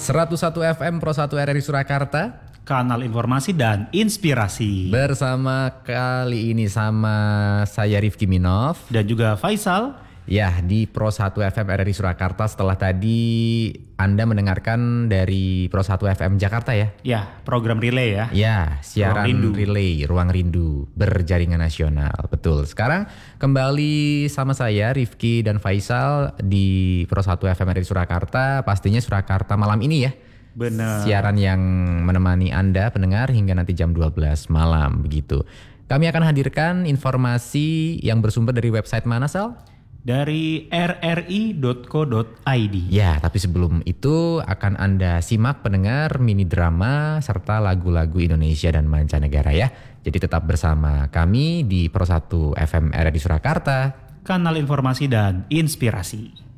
101 FM Pro 1 RRI Surakarta, kanal informasi dan inspirasi. bersama kali ini sama saya Rifki Minov Dan juga Faisal. ya di Pro 1 FM RRI Surakarta. Setelah tadi Anda mendengarkan dari Pro 1 FM Jakarta ya. Ya, program relay ya. Ya, siaran relay Ruang Rindu berjaringan nasional. Betul. Sekarang kembali sama saya Rifki dan Faisal di Pro 1 FM RRI Surakarta. Pastinya Surakarta malam ini ya. Benar. Siaran yang menemani Anda pendengar hingga nanti jam 12 malam begitu. Kami akan hadirkan informasi yang bersumber dari website mana, Sal? Dari rri.co.id. Ya, tapi sebelum itu akan Anda simak pendengar mini drama serta lagu-lagu Indonesia dan mancanegara ya. Jadi tetap bersama kami di Pro 1 FM RRI Surakarta, Kanal informasi dan inspirasi.